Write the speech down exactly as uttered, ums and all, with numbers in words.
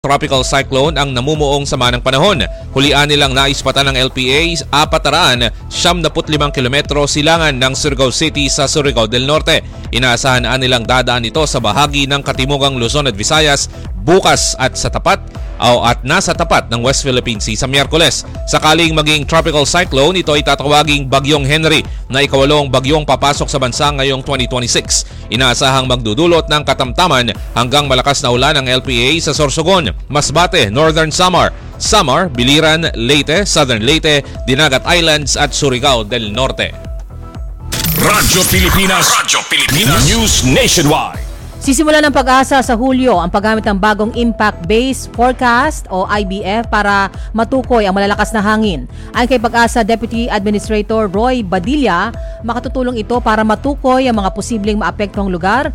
Tropical cyclone ang namumuong sama ng panahon. Hulian nilang naispatan ng L P A apataraan siyam na putlimang kilometro silangan ng Surigao City sa Surigao del Norte. Inaasahan nilang dadaan ito sa bahagi ng Katimugang Luzon at Visayas bukas at sa tapat o at nasa tapat ng West Philippine Sea sa Miyerkules. Sakaling maging tropical cyclone, ito ay tatawaging Bagyong Henry na ikawalong bagyong papasok sa bansa ngayong twenty twenty-six. Inaasahang magdudulot ng katamtaman hanggang malakas na ulan ng L P A sa Sorsogon, Masbate, Northern Samar, Samar, Biliran, Leyte, Southern Leyte, Dinagat Islands at Surigao del Norte. Radyo Pilipinas, Radyo Pilipinas News Nationwide. Sisimula ng Pag-asa sa Hulyo ang paggamit ng bagong Impact-Based Forecast o I B F para matukoy ang malalakas na hangin. Ayon kay Pag-asa Deputy Administrator Roy Badilla, makatutulong ito para matukoy ang mga posibleng maapektuhang lugar